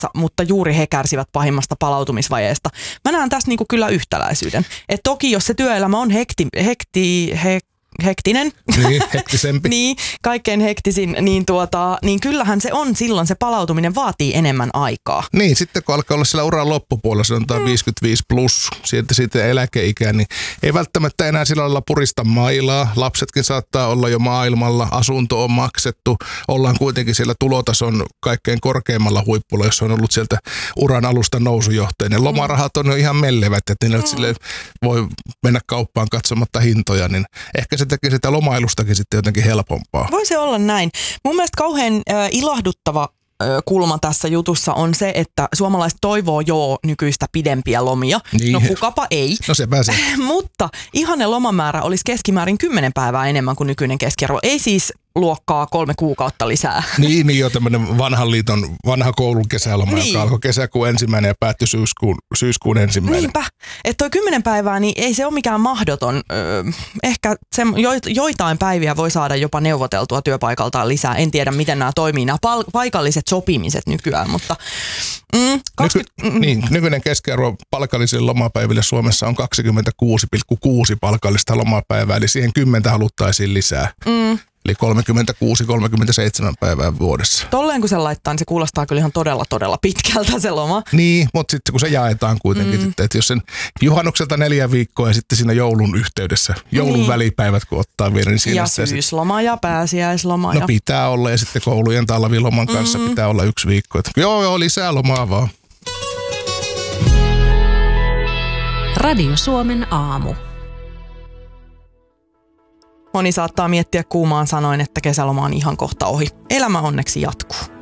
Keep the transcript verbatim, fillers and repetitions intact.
mutta juuri he kärsivät pahimmasta palautumisvajeesta. Mä näen tässä niinku kyllä yhtäläisyyden. Et toki jos se työelämä on hekti, hekti, he, hektinen, niin, hektisempi. niin, kaikkein hektisin, niin, tuota, niin kyllähän se on silloin, se palautuminen vaatii enemmän aikaa. Niin, sitten kun alkaa olla siellä uran loppupuolella, se on mm. viisikymmentäviisi plus, sieltä sitten eläkeikään, niin ei välttämättä enää sillä lailla purista mailaa. Lapsetkin saattaa olla jo maailmalla, asunto on maksettu, ollaan kuitenkin siellä tulotason kaikkein korkeimmalla huippulla, jos on ollut sieltä uran alusta nousujohteinen. Lomarahat on jo ihan mellevät, että niillä mm. sille voi mennä kauppaan katsomatta hintoja, niin ehkä se tekee sitä lomailustakin sitten jotenkin helpompaa. Voi se olla näin. Mun mielestä kauhean äh, ilahduttava äh, kulma tässä jutussa on se, että suomalaiset toivoo joo nykyistä pidempiä lomia. Niin. No kukapa ei. No se pääsee. Mutta ihanne lomamäärä olisi keskimäärin kymmenen päivää enemmän kuin nykyinen keskiarvo. Ei siis luokkaa kolme kuukautta lisää. Niin, niin jo tämmöinen vanhan liiton, vanha koulun kesäloma, niin. Joka alkoi kesäkuun ensimmäinen ja päättyi syyskuun, syyskuun ensimmäinen. Niinpä. Että toi kymmenen päivää, niin ei se ole mikään mahdoton. Öö, ehkä se, jo, joitain päiviä voi saada jopa neuvoteltua työpaikaltaan lisää. En tiedä, miten nämä toimii, nämä pal- paikalliset sopimiset nykyään, mutta mm, kaksikymmentä, Nyky, mm. niin, nykyinen keskiarvo palkallisille lomapäiville Suomessa on kaksikymmentäkuusi pilkku kuusi palkallista lomapäivää, eli siihen kymmentä haluttaisiin lisää. Mm. Eli kolmekymmentäkuusi kolmekymmentäseitsemän päivää vuodessa. Tolleen kun se laittaa, niin se kuulostaa kyllä ihan todella, todella pitkältä se loma. Niin, mutta sitten kun se jaetaan kuitenkin, mm. sitten, että jos sen juhannukselta neljä viikkoa ja sitten siinä joulun yhteydessä, joulun niin. välipäivät kun ottaa vielä, niin siinä ja se syysloma ja pääsiäisloma. No ja... pitää olla ja sitten koulujen talviloman kanssa mm. pitää olla yksi viikko. Että joo, joo, lisää lomaa vaan. Radio Suomen aamu. Moni saattaa miettiä kuumaan sanoin, että kesäloma on ihan kohta ohi. Elämä onneksi jatkuu.